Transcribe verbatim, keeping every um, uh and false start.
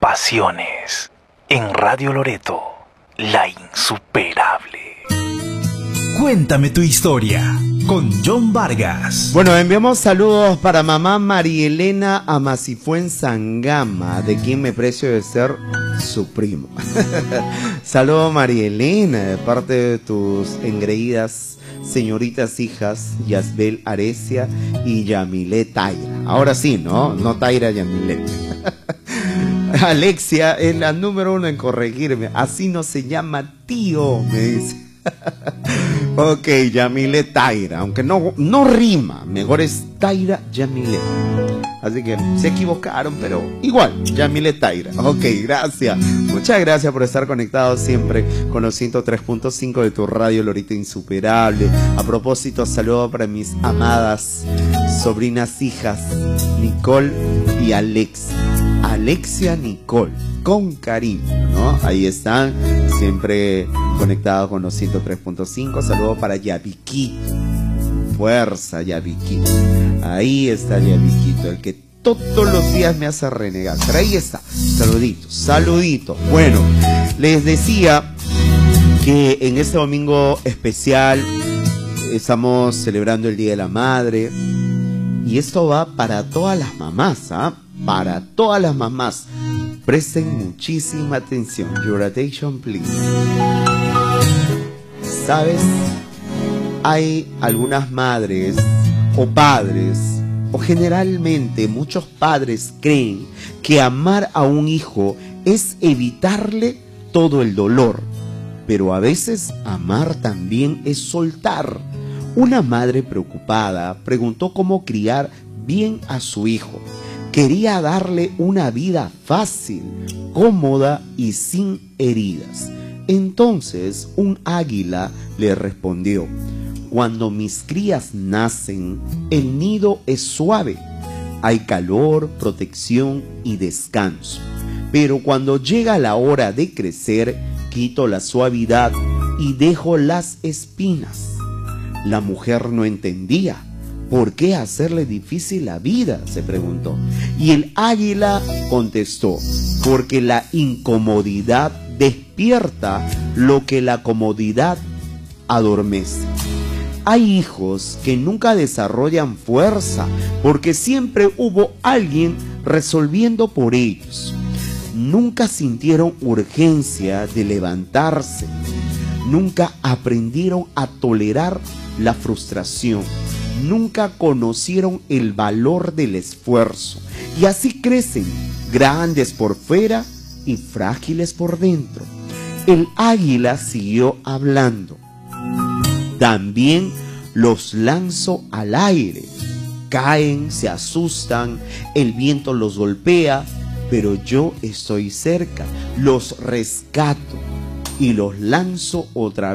pasiones. En Radio Loreto, la insuperable. Cuéntame tu historia con John Vargas. Bueno, enviamos saludos para mamá María Elena Amacifuenzangama, de quien me precio de ser su primo. Saludos María Elena, de parte de tus engreídas señoritas hijas Yasbel Arecia y Yamile Taira. Ahora sí, ¿no? No Taira, Yamile. Alexia es la número uno en corregirme. Así no se llama tío, me dice. Ok, Yamile Taira, aunque no, no rima, mejor es Taira Yamile. Así que se equivocaron, pero igual, Yamile Taira. Ok, gracias. Muchas gracias por estar conectados siempre con los ciento tres punto cinco de tu radio Lorito Insuperable. A propósito, saludo para mis amadas sobrinas hijas, Nicole y Alex. Alexia Nicole, con cariño, ¿no? Ahí están, siempre conectados con los ciento tres punto cinco. Saludos para Yaviquito. Fuerza, Yaviquito. Ahí está Yaviquito, el que todos los días me hace renegar. Pero ahí está. Saluditos, saluditos. Bueno, les decía que en este domingo especial estamos celebrando el Día de la Madre. Y esto va para todas las mamás, ¿ah? Para todas las mamás. Presten muchísima atención. Your attention, please. ¿Sabes? Hay algunas madres o padres, o generalmente muchos padres creen que amar a un hijo es evitarle todo el dolor. Pero a veces amar también es soltar. Una madre preocupada preguntó cómo criar bien a su hijo. Quería darle una vida fácil, cómoda y sin heridas. Entonces un águila le respondió: cuando mis crías nacen, el nido es suave. Hay calor, protección y descanso. Pero cuando llega la hora de crecer, quito la suavidad y dejo las espinas. La mujer no entendía. ¿Por qué hacerle difícil la vida?, se preguntó. Y el águila contestó: porque la incomodidad despierta lo que la comodidad adormece. Hay hijos que nunca desarrollan fuerza porque siempre hubo alguien resolviendo por ellos. Nunca sintieron urgencia de levantarse. Nunca aprendieron a tolerar la frustración. Nunca conocieron el valor del esfuerzo. Y así crecen, grandes por fuera y frágiles por dentro. El águila siguió hablando. También los lanzo al aire. Caen, se asustan, el viento los golpea, pero yo estoy cerca, los rescato y los lanzo otra vez.